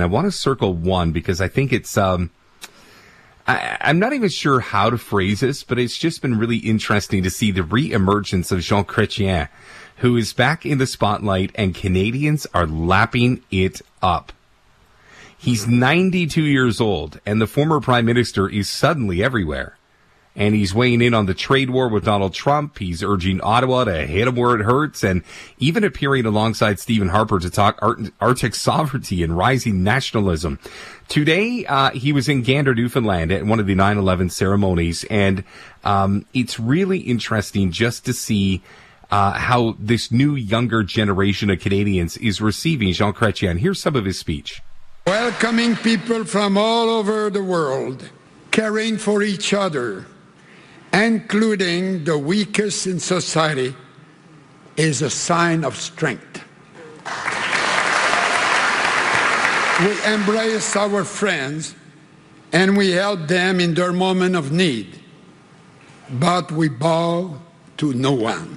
And I want to circle one because I think it's, I'm not even sure how to phrase this, but it's just been really interesting to see the re-emergence of Jean Chrétien, who is back in the spotlight, and Canadians are lapping it up. He's 92 years old, and the former prime minister is suddenly everywhere. And he's weighing in on the trade war with Donald Trump. He's urging Ottawa to hit him where it hurts, and even appearing alongside Stephen Harper to talk Arctic sovereignty and rising nationalism. Today, he was in Gander, Newfoundland at one of the 9/11 ceremonies, and it's really interesting just to see how this new younger generation of Canadians is receiving Jean Chrétien. Here's some of his speech. Welcoming people from all over the world, caring for each other, including the weakest in society, is a sign of strength. We embrace our friends and we help them in their moment of need, but we bow to no one.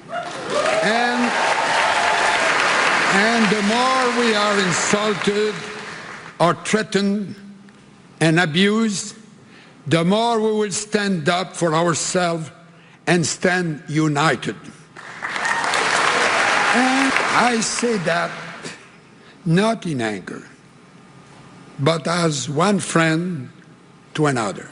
And the more we are insulted or threatened and abused, the more we will stand up for ourselves and stand united. And I say that not in anger, but as one friend to another.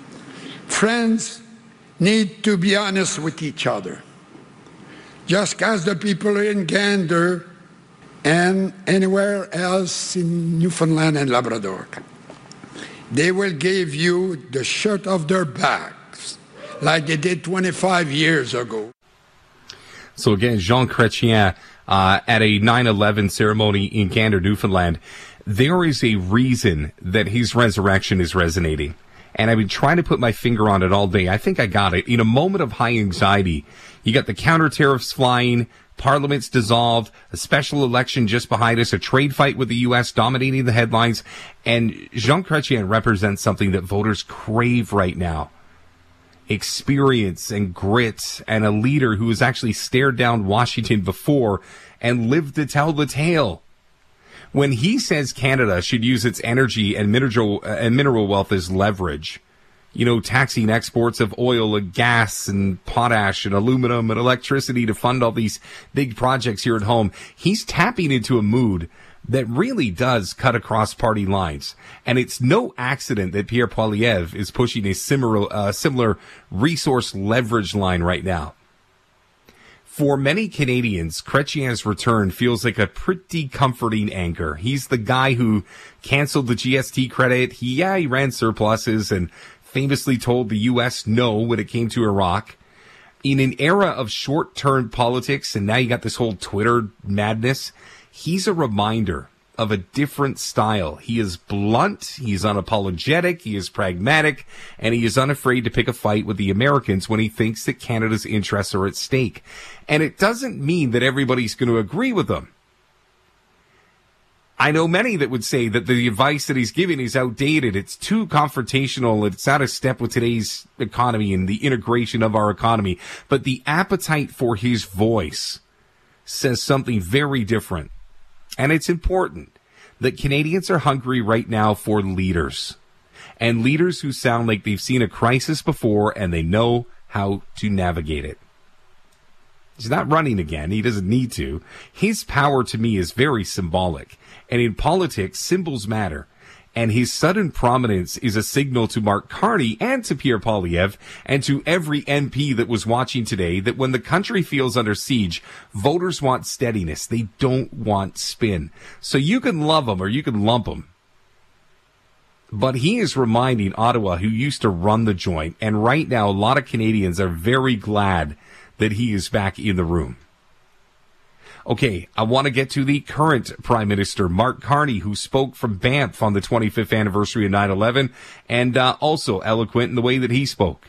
Friends need to be honest with each other, just as the people in Gander and anywhere else in Newfoundland and Labrador. They will give you the shirt off their backs, like they did 25 years ago. So again, Jean Chrétien at a 9/11 ceremony in Gander, Newfoundland. There is a reason that his resurrection is resonating. And I've been trying to put my finger on it all day. I think I got it. In a moment of high anxiety, you got the counter tariffs flying, Parliament's dissolved, a special election just behind us, a trade fight with the U.S. dominating the headlines, and Jean Chrétien represents something that voters crave right now. Experience and grit, and a leader who has actually stared down Washington before and lived to tell the tale. When he says Canada should use its energy and mineral wealth as leverage, you know, taxing exports of oil and gas and potash and aluminum and electricity to fund all these big projects here at home, he's tapping into a mood that really does cut across party lines. And it's no accident that Pierre Poilievre is pushing a similar resource leverage line right now. For many Canadians, Chrétien's return feels like a pretty comforting anchor. He's the guy who canceled the GST credit. He ran surpluses and famously told the U.S. no when it came to Iraq. In an era of short-term politics, and now you got this whole Twitter madness, he's a reminder of a different style. He is blunt, he is unapologetic, he is pragmatic, and he is unafraid to pick a fight with the Americans when he thinks that Canada's interests are at stake. And it doesn't mean that everybody's going to agree with him. I know many that would say that the advice that he's giving is outdated. It's too confrontational. It's out of step with today's economy and the integration of our economy. But the appetite for his voice says something very different. And it's important that Canadians are hungry right now for leaders. And leaders who sound like they've seen a crisis before and they know how to navigate it. He's not running again. He doesn't need to. His power to me is very symbolic. And in politics, symbols matter. And his sudden prominence is a signal to Mark Carney and to Pierre Poilievre and to every MP that was watching today that when the country feels under siege, voters want steadiness. They don't want spin. So you can love him or you can lump him. But he is reminding Ottawa, who used to run the joint, and right now a lot of Canadians are very glad that he is back in the room. Okay, I want to get to the current Prime Minister, Mark Carney, who spoke from Banff on the 25th anniversary of 9/11, and also eloquent in the way that he spoke.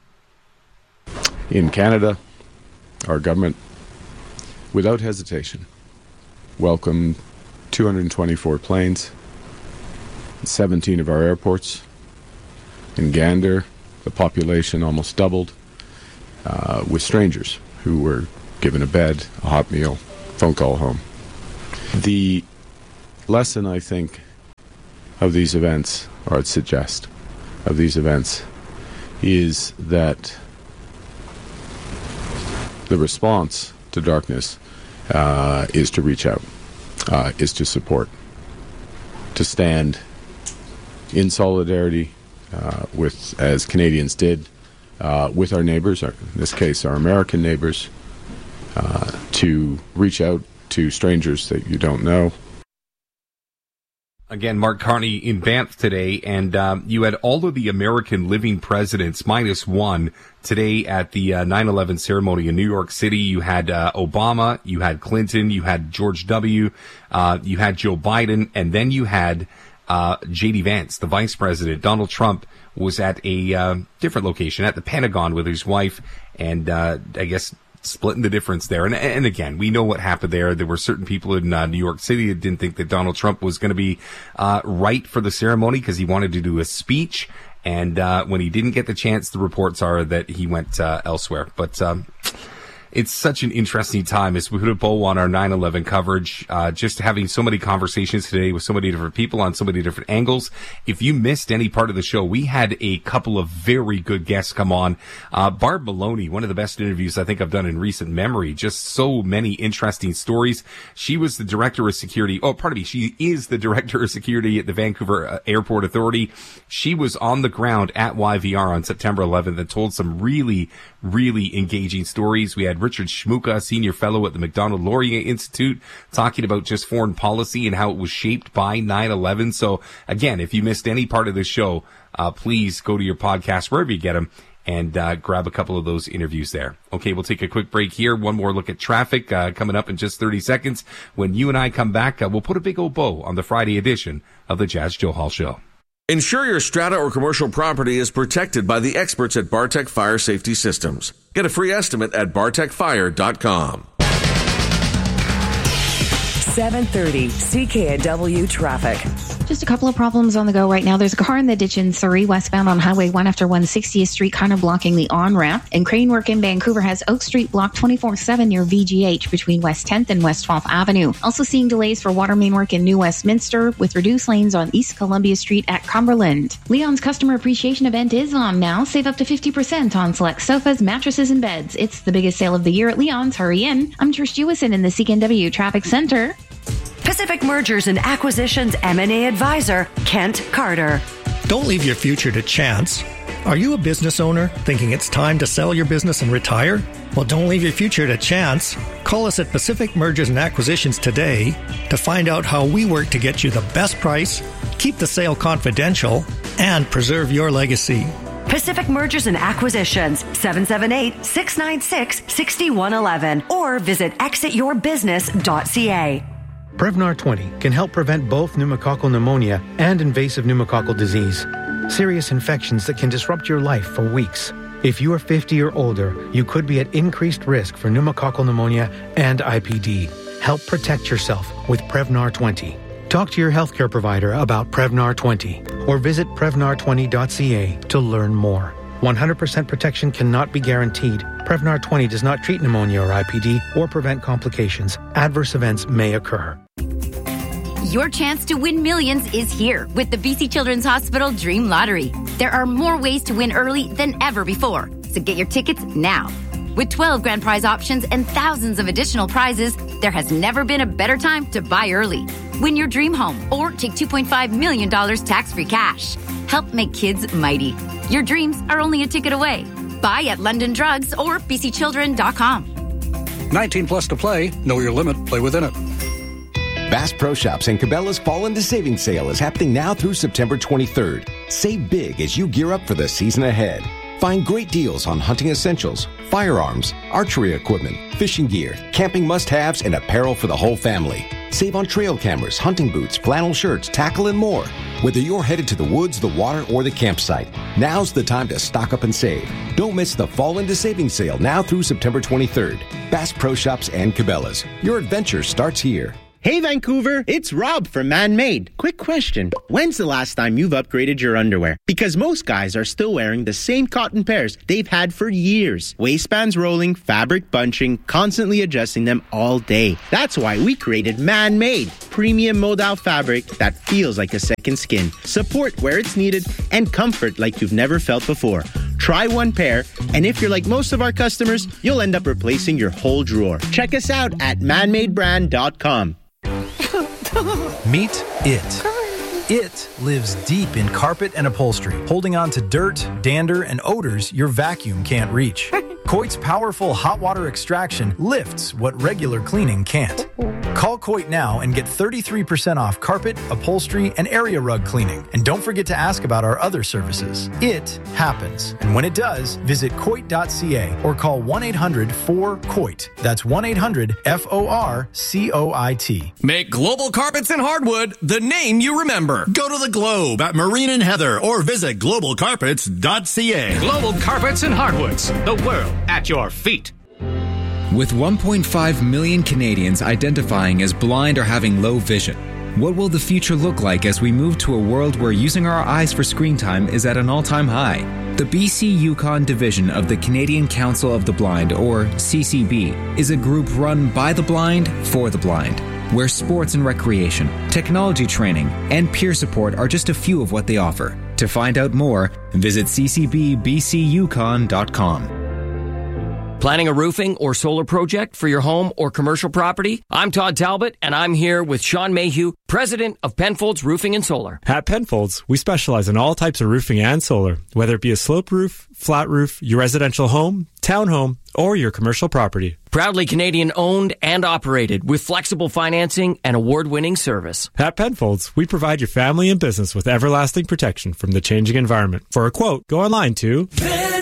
In Canada, our government, without hesitation, welcomed 224 planes, 17 of our airports. In Gander, the population almost doubled, with strangers who were given a bed, a hot meal, phone call home. The lesson, I think, of these events, or I'd suggest of these events, is that the response to darkness is to reach out, is to support, to stand in solidarity with, as Canadians did, with our neighbors, in this case our American neighbors, to reach out to strangers that you don't know. Again, Mark Carney in Banff today, and you had all of the American living presidents minus one today at the 9/11 ceremony in New York City. You had Obama, you had Clinton, you had George W., you had Joe Biden, and then you had J.D. Vance, the vice president. Donald Trump was at a different location, at the Pentagon with his wife, and I guess splitting the difference there. And again, we know what happened there. There were certain people in New York City that didn't think that Donald Trump was going to be right for the ceremony because he wanted to do a speech. And when he didn't get the chance, the reports are that he went elsewhere. But it's such an interesting time as we put a bow on our 9/11 coverage, just having so many conversations today with so many different people on so many different angles. If you missed any part of the show, we had a couple of very good guests come on. Barb Maloney, one of the best interviews I think I've done in recent memory. Just so many interesting stories. She was the director of security. She is the director of security at the Vancouver Airport Authority. She was on the ground at YVR on September 11th and told some really, really engaging stories. We had Richard Shmuka, senior fellow at the Macdonald-Laurier Institute, talking about just foreign policy and how it was shaped by 9/11. So again, if you missed any part of this show, please go to your podcast, wherever you get them, and grab a couple of those interviews there. Okay, we'll take a quick break here. One more look at traffic coming up in just 30 seconds. When you and I come back, we'll put a big old bow on the Friday edition of the Jas Johal Show. Ensure your strata or commercial property is protected by the experts at Bartech Fire Safety Systems. Get a free estimate at bartechfire.com. 7:30 CKNW traffic. Just a couple of problems on the go right now. There's a car in the ditch in Surrey, westbound on Highway 1 after 160th Street, kind of blocking the on-ramp. And crane work in Vancouver has Oak Street blocked 24/7 near VGH between West 10th and West 12th Avenue. Also seeing delays for water main work in New Westminster with reduced lanes on East Columbia Street at Cumberland. Leon's Customer Appreciation Event is on now. Save up to 50% on select sofas, mattresses, and beds. It's the biggest sale of the year at Leon's. Hurry in. I'm Trish Jewison in the CKNW Traffic Center. Pacific Mergers and Acquisitions M&A Advisor, Kent Carter. Don't leave your future to chance. Are you a business owner thinking it's time to sell your business and retire? Well, don't leave your future to chance. Call us at Pacific Mergers and Acquisitions today to find out how we work to get you the best price, keep the sale confidential, and preserve your legacy. Pacific Mergers and Acquisitions, 778-696-6111, or visit exityourbusiness.ca. Prevnar 20 can help prevent both pneumococcal pneumonia and invasive pneumococcal disease, serious infections that can disrupt your life for weeks. If you are 50 or older, you could be at increased risk for pneumococcal pneumonia and IPD. Help protect yourself with Prevnar 20. Talk to your healthcare provider about Prevnar 20 or visit Prevnar20.ca to learn more. 100% protection cannot be guaranteed. Prevnar 20 does not treat pneumonia or IPD or prevent complications. Adverse events may occur. Your chance to win millions is here with the BC Children's Hospital Dream Lottery. There are more ways to win early than ever before, so get your tickets now. With 12 grand prize options and thousands of additional prizes, there has never been a better time to buy early. Win your dream home or take $2.5 million tax-free cash. Help make kids mighty. Your dreams are only a ticket away. Buy at London Drugs or bcchildren.com. 19 plus to play. Know your limit. Play within it. Bass Pro Shops and Cabela's Fall into Savings Sale is happening now through September 23rd. Save big as you gear up for the season ahead. Find great deals on hunting essentials, firearms, archery equipment, fishing gear, camping must-haves, and apparel for the whole family. Save on trail cameras, hunting boots, flannel shirts, tackle, and more. Whether you're headed to the woods, the water, or the campsite, now's the time to stock up and save. Don't miss the Fall into Savings Sale now through September 23rd. Bass Pro Shops and Cabela's. Your adventure starts here. Hey Vancouver, it's Rob from Man-Made. Quick question. When's the last time you've upgraded your underwear? Because most guys are still wearing the same cotton pairs they've had for years. Waistbands rolling, fabric bunching, constantly adjusting them all day. That's why we created Man-Made. Premium modal fabric that feels like a second skin. Support where it's needed and comfort like you've never felt before. Try one pair, and if you're like most of our customers, you'll end up replacing your whole drawer. Check us out at manmadebrand.com. Meet it. It lives deep in carpet and upholstery, holding on to dirt, dander, and odors your vacuum can't reach. Coit's powerful hot water extraction lifts what regular cleaning can't. Call Coit now and get 33% off carpet, upholstery, and area rug cleaning. And don't forget to ask about our other services. It happens. And when it does, visit Coit.ca or call 1-800-4COIT. That's 1-800-FORCOIT. Make Global Carpets and Hardwood the name you remember. Go to the Globe at Marine and Heather or visit globalcarpets.ca. Global Carpets and Hardwoods. The world at your feet. With 1.5 million Canadians identifying as blind or having low vision, what will the future look like as we move to a world where using our eyes for screen time is at an all-time high? The BC Yukon division of the Canadian Council of the Blind, or CCB, is a group run by the blind for the blind, where sports and recreation, technology training, and peer support are just a few of what they offer. To find out more, visit ccbbcyukon.com. Planning a roofing or solar project for your home or commercial property? I'm Todd Talbot, and I'm here with Sean Mayhew, president of Penfolds Roofing and Solar. At Penfolds, we specialize in all types of roofing and solar, whether it be a slope roof, flat roof, your residential home, townhome, or your commercial property. Proudly Canadian owned and operated with flexible financing and award-winning service. At Penfolds, we provide your family and business with everlasting protection from the changing environment. For a quote, go online to